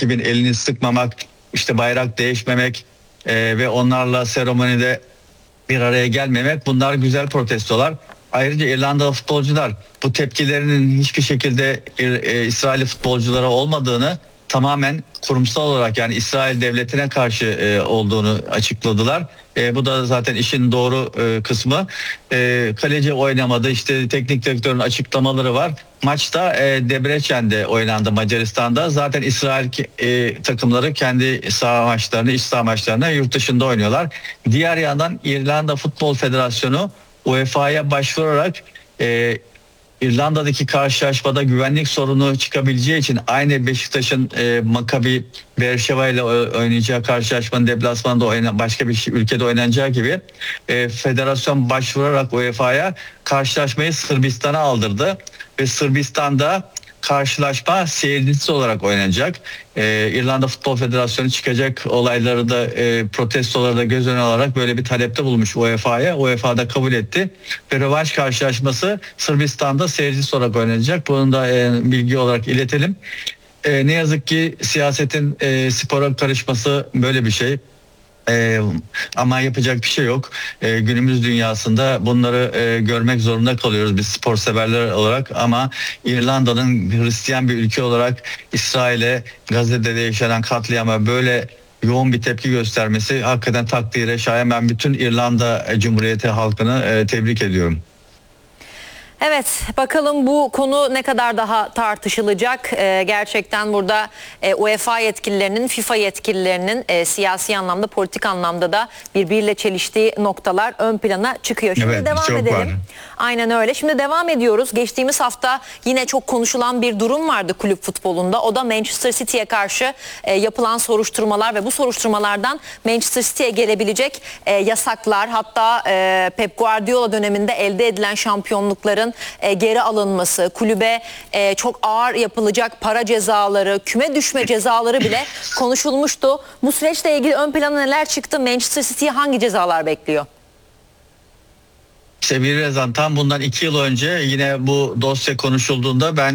rakibin elini sıkmamak, işte bayrak değişmemek ve onlarla seremonide bir araya gelmemek, bunlar güzel protestolar. Ayrıca İrlandalı futbolcular bu tepkilerinin hiçbir şekilde İsrail futbolculara olmadığını, tamamen kurumsal olarak yani İsrail devletine karşı olduğunu açıkladılar. Bu da zaten işin doğru kısmı. Kaleci oynamadı, işte teknik direktörün açıklamaları var. Maçta Debrecen'de oynandı, Macaristan'da. Zaten İsrail takımları kendi saha maçlarını, iç saha maçlarını yurt dışında oynuyorlar. Diğer yandan İrlanda Futbol Federasyonu UEFA'ya başvurarak İrlanda'daki karşılaşmada güvenlik sorunu çıkabileceği için aynı Beşiktaş'ın Maccabi Berşeva ile oynayacağı karşılaşmanın deplasmanda başka bir ülkede oynanacağı gibi federasyon başvurarak UEFA'ya karşılaşmayı Sırbistan'a aldırdı ve Sırbistan'da karşılaşma seyircisiz olarak oynanacak. İrlanda Futbol Federasyonu çıkacak olayları da protestoları da göz önüne alarak böyle bir talepte bulmuş UEFA'ya. UEFA da kabul etti ve rövanş karşılaşması Sırbistan'da seyircisiz olarak oynanacak. Bunu da bilgi olarak iletelim. Ne yazık ki siyasetin spora karışması böyle bir şey. Ama yapacak bir şey yok. Günümüz dünyasında bunları görmek zorunda kalıyoruz biz spor severler olarak, ama İrlanda'nın Hristiyan bir ülke olarak İsrail'e, Gazze'de yaşanan katliama böyle yoğun bir tepki göstermesi hakikaten takdire şayan. Ben bütün İrlanda Cumhuriyeti halkını tebrik ediyorum. Evet, bakalım bu konu ne kadar daha tartışılacak. Gerçekten burada UEFA yetkililerinin, FIFA yetkililerinin siyasi anlamda, politik anlamda da birbiriyle çeliştiği noktalar ön plana çıkıyor. Şimdi evet, devam edelim. Var. Aynen öyle. Şimdi devam ediyoruz. Geçtiğimiz hafta yine çok konuşulan bir durum vardı kulüp futbolunda. O da Manchester City'ye karşı yapılan soruşturmalar ve bu soruşturmalardan Manchester City'ye gelebilecek yasaklar, hatta Pep Guardiola döneminde elde edilen şampiyonlukların geri alınması, kulübe çok ağır yapılacak para cezaları, küme düşme cezaları bile konuşulmuştu. Bu süreçle ilgili ön plana neler çıktı? Manchester City'ye hangi cezalar bekliyor? Sevgili Rezan, tam bundan 2 yıl önce yine bu dosya konuşulduğunda ben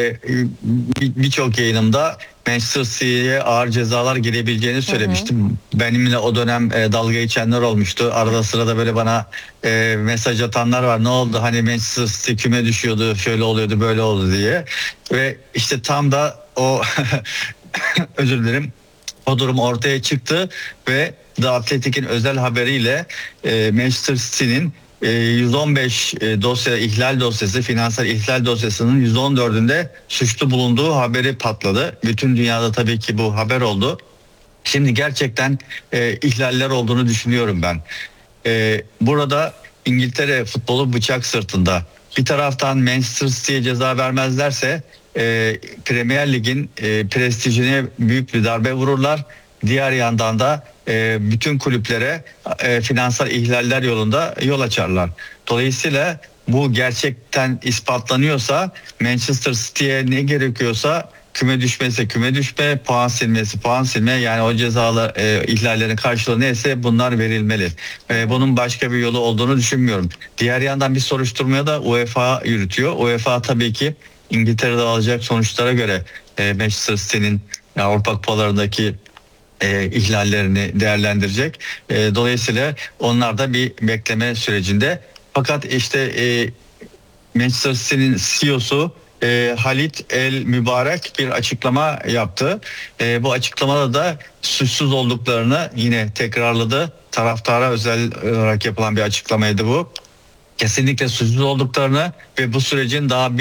birçok yayınımda Manchester City'ye ağır cezalar gelebileceğini söylemiştim. Benimle o dönem dalga geçenler olmuştu. Arada sırada böyle bana mesaj atanlar var. Ne oldu, hani Manchester City küme düşüyordu, şöyle oluyordu, böyle oldu diye. Ve işte tam da o özür dilerim, o durum ortaya çıktı ve The Athletic'in özel haberiyle Manchester City'nin 115 ihlal dosyası, finansal ihlal dosyasının 114'ünde suçlu bulunduğu haberi patladı. Bütün dünyada tabii ki bu haber oldu. Şimdi gerçekten ihlaller olduğunu düşünüyorum ben. Burada İngiltere futbolu bıçak sırtında. Bir taraftan Manchester City'ye ceza vermezlerse Premier Lig'in prestijine büyük bir darbe vururlar. Diğer yandan da bütün kulüplere finansal ihlaller yolunda yol açarlar. Dolayısıyla bu gerçekten ispatlanıyorsa Manchester City'ye ne gerekiyorsa, küme düşmesi küme düşme, puan silmesi puan silme, yani o cezalı ihlallerin karşılığı neyse bunlar verilmeli. Bunun başka bir yolu olduğunu düşünmüyorum. Diğer yandan bir soruşturmaya da UEFA yürütüyor. UEFA tabii ki İngiltere'de alacak sonuçlara göre Manchester City'nin Avrupa Kupalarındaki ihlallerini değerlendirecek. Dolayısıyla onlar da bir bekleme sürecinde. Fakat işte Manchester City'nin CEO'su Halit El Mübarek bir açıklama yaptı. Bu açıklamada da suçsuz olduklarını yine tekrarladı. Taraftara özel olarak yapılan bir açıklamaydı bu. Kesinlikle suçsuz olduklarını ve bu sürecin daha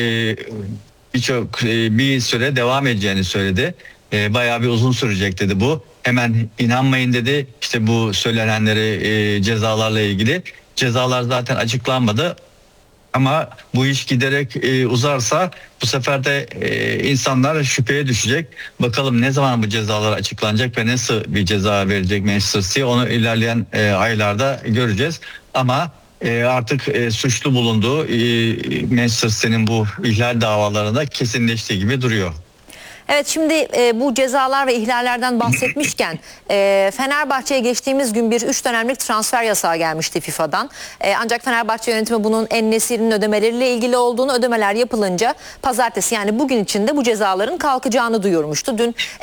bir süre devam edeceğini söyledi. Bayağı bir uzun sürecek dedi bu. Hemen inanmayın dedi. İşte bu söylenenleri cezalarla ilgili. Cezalar zaten açıklanmadı. Ama bu iş giderek uzarsa bu sefer de insanlar şüpheye düşecek. Bakalım ne zaman bu cezalar açıklanacak ve nasıl bir ceza verecek Manchester City, onu ilerleyen aylarda göreceğiz. Ama artık suçlu bulunduğu Manchester City'nin bu ihlal davalarında kesinleştiği gibi duruyor. Evet, şimdi bu cezalar ve ihlallerden bahsetmişken Fenerbahçe'ye geçtiğimiz gün bir 3 dönemlik transfer yasağı gelmişti FIFA'dan. Ancak Fenerbahçe yönetimi bunun En-Nesyri'nin ödemeleriyle ilgili olduğunu, ödemeler yapılınca pazartesi, yani bugün içinde bu cezaların kalkacağını duyurmuştu. Dün